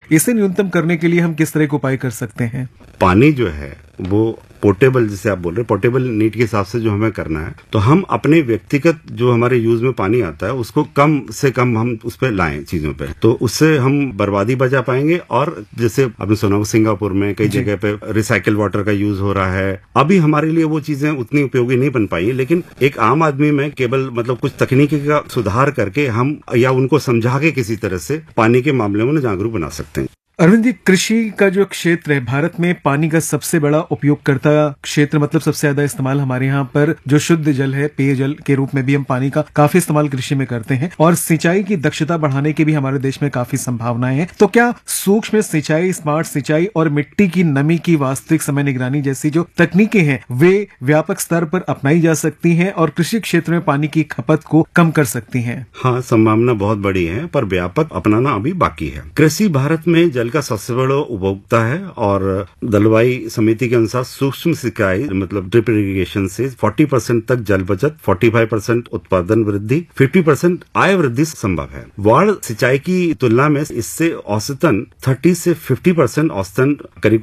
इसे न्यूनतम करने के लिए हम किस तरह के उपाय कर सकते हैं? पानी जो है वो पोर्टेबल, जैसे आप बोल रहे हैं, पोर्टेबल नीड के हिसाब से जो हमें करना है, तो हम अपने व्यक्तिगत जो हमारे यूज में पानी आता है उसको कम से कम हम उस पर लाएं चीजों पे, तो उससे हम बर्बादी बचा पाएंगे। और जैसे आपने सुना सिंगापुर में कई जगह पे रिसाइकल वाटर का यूज हो रहा है। अभी हमारे लिए वो चीजें उतनी उपयोगी नहीं बन पाई, लेकिन एक आम आदमी में केवल मतलब कुछ तकनीकी का सुधार करके हम या उनको समझा के किसी तरह से पानी के मामले में जागरूक बना सकते हैं। अरविंद जी, कृषि का जो क्षेत्र है भारत में, पानी का सबसे बड़ा उपयोगकर्ता क्षेत्र, मतलब सबसे ज्यादा इस्तेमाल हमारे यहाँ पर जो शुद्ध जल है, पेयजल के रूप में भी हम पानी का काफी इस्तेमाल कृषि में करते हैं, और सिंचाई की दक्षता बढ़ाने की भी हमारे देश में काफी संभावनाएं हैं। तो क्या सूक्ष्म सिंचाई, स्मार्ट सिंचाई और मिट्टी की नमी की वास्तविक समय निगरानी जैसी जो तकनीकें हैं वे व्यापक स्तर पर अपनाई जा सकती हैं और कृषि क्षेत्र में पानी की खपत को कम कर सकती हैं? हाँ, संभावना बहुत बड़ी है, पर व्यापक अपनाना अभी बाकी है। कृषि भारत में जल का सबसे बड़ा उपभोक्ता है और जलवायु समिति के अनुसार सूक्ष्म सिंचाई मतलब ड्रिप इरिगेशन से 40% तक जल बचत, 45% उत्पादन वृद्धि, 50% आय वृद्धि संभव है। वाड़ सिंचाई की तुलना में इससे औसतन 30 से 50% औसतन करीब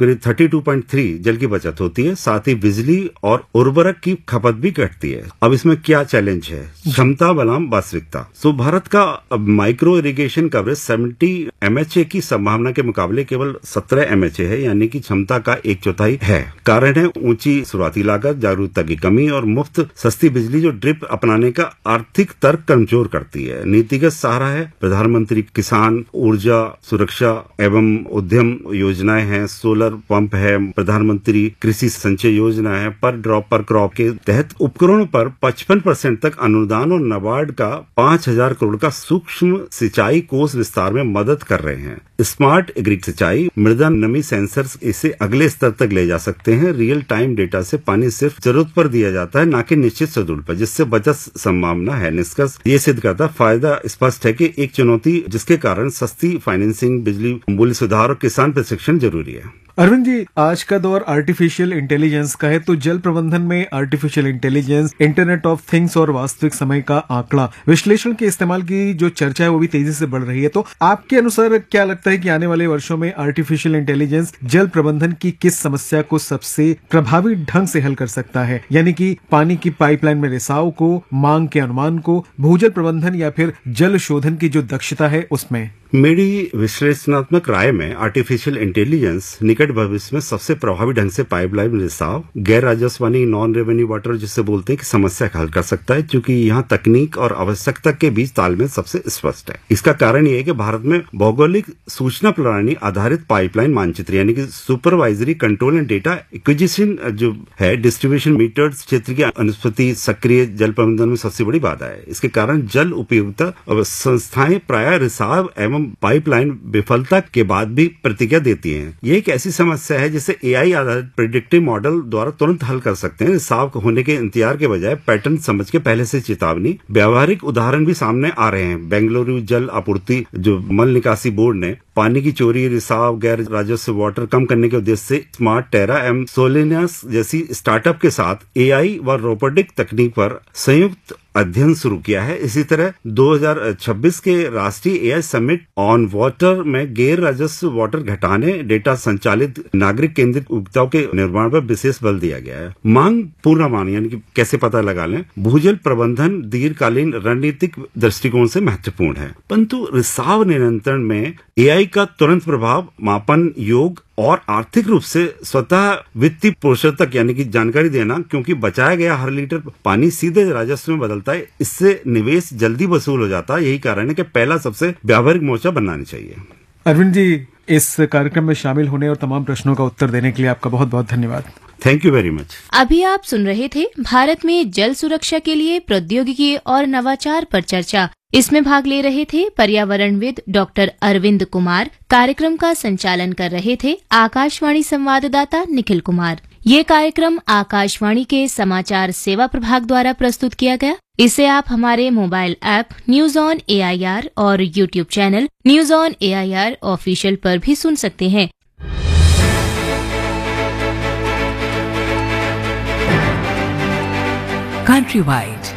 32.3 जल की बचत होती है। साथ ही बिजली और उर्वरक की खपत भी घटती है। अब इसमें क्या चैलेंज है? क्षमता बनाम वास्तविकता। सो भारत का माइक्रो इरिगेशन कवरेज 70 MHA की संभावना के मुकाबले केवल 17 MHA है, यानी कि क्षमता का 1/4 है। कारण है ऊंची शुरुआती लागत, जागरूकता की कमी और मुफ्त सस्ती बिजली जो ड्रिप अपनाने का आर्थिक तर्क कमजोर करती है। नीतिगत सहारा है प्रधानमंत्री किसान ऊर्जा सुरक्षा एवं उद्यम योजनाएं हैं, सोलर पंप है, प्रधानमंत्री कृषि संचय योजना है, पर ड्रॉप पर क्रॉप के तहत उपकरणों पर 55% तक अनुदान और नाबार्ड का 5,000 करोड़ का सूक्ष्म सिंचाई कोष विस्तार में मदद कर रहे हैं। स्मार्ट एग्री सिंचाई, मृदा नमी सेंसर्स इसे अगले स्तर तक ले जा सकते हैं। रियल टाइम डेटा से पानी सिर्फ जरूरत पर दिया जाता है, ना कि निश्चित शेड्यूल पर, जिससे बचत संभावना है। निष्कर्ष ये सिद्ध करता फायदा स्पष्ट है कि एक चुनौती जिसके कारण सस्ती फाइनेंसिंग, बिजली मूल्य सुधार और किसान प्रशिक्षण जरूरी है। अरविंद जी, आज का दौर आर्टिफिशियल इंटेलिजेंस का है, तो जल प्रबंधन में artificial intelligence, internet of things और वास्तविक समय का आंकड़ा विश्लेषण के इस्तेमाल की जो चर्चा है वो भी तेजी से बढ़ रही है। तो आपके अनुसार क्या लगता है कि आने वाले वर्षों में आर्टिफिशियल इंटेलिजेंस जल प्रबंधन की किस समस्या को सबसे प्रभावी ढंग से हल कर सकता है? यानी कि पानी की पाइपलाइन में रिसाव को, मांग के अनुमान को, भूजल प्रबंधन या फिर जल शोधन की जो दक्षता है उसमें? मेरी विश्लेषणात्मक राय में आर्टिफिशियल इंटेलिजेंस निकट भविष्य में सबसे प्रभावी ढंग से पाइपलाइन रिसाव, गैर राजस्वानी नॉन रेवेन्यू वाटर जिसे बोलते हैं कि समस्या हल कर सकता है, क्योंकि यहाँ तकनीक और आवश्यकता के बीच तालमेल सबसे स्पष्ट है। इसका कारण ये है कि भारत में भौगोलिक सूचना प्रणाली आधारित पाइपलाइन मानचित्र यानी कि supervisory control and data acquisition जो है, डिस्ट्रीब्यूशन मीटर क्षेत्र की अनुपस्थिति सक्रिय जल प्रबंधन में सबसे बड़ी बाधा है। इसके कारण जल उपयोगिता संस्थाएं प्रायः रिसाव एवं पाइपलाइन विफलता के बाद भी प्रतिक्रिया देती हैं। ये एक ऐसी समस्या है जिसे एआई आधारित प्रेडिक्टिव मॉडल द्वारा तुरंत हल कर सकते हैं। रिसाव होने के इंतजार के बजाय पैटर्न समझ के पहले से चेतावनी। व्यावहारिक उदाहरण भी सामने आ रहे हैं। बेंगलुरु जल आपूर्ति जो मल निकासी बोर्ड ने पानी की चोरी, रिसाव, गैर राजस्व वाटर कम करने के उद्देश्य से स्मार्ट टेरा एवं सोलेनियस जैसी स्टार्टअप के साथ एआई व रोबोटिक तकनीक पर संयुक्त अध्ययन शुरू किया है। इसी तरह 2026 के राष्ट्रीय एआई समिट ऑन वाटर में गैर राजस्व वाटर घटाने, डेटा संचालित नागरिक केंद्रित उपभोक्ताओं के निर्माण पर विशेष बल दिया गया है। मांग पूर्वानुमान यानी कि कैसे पता लगा लें, भूजल प्रबंधन दीर्घकालीन रणनीतिक दृष्टिकोण से महत्वपूर्ण है, परंतु रिसाव नियंत्रण में एआई का तुरंत प्रभाव मापन योग और आर्थिक रूप से स्वतः वित्तीय पोषण तक यानी कि जानकारी देना, क्योंकि बचाया गया हर लीटर पानी सीधे राजस्व में बदलता है। इससे निवेश जल्दी वसूल हो जाता है। यही कारण है कि पहला सबसे व्यावहारिक मोर्चा बनाना चाहिए। अरविंद जी, इस कार्यक्रम में शामिल होने और तमाम प्रश्नों का उत्तर देने के लिए आपका बहुत बहुत धन्यवाद। Thank you very much. अभी आप सुन रहे थे भारत में जल सुरक्षा के लिए प्रौद्योगिकी और नवाचार पर चर्चा। इसमें भाग ले रहे थे पर्यावरणविद डॉक्टर अरविंद कुमार। कार्यक्रम का संचालन कर रहे थे आकाशवाणी संवाददाता निखिल कुमार। ये कार्यक्रम आकाशवाणी के समाचार सेवा प्रभाग द्वारा प्रस्तुत किया गया। इसे आप हमारे mobile app news on AIR और YouTube channel news on AIR official पर भी सुन सकते हैं। Countrywide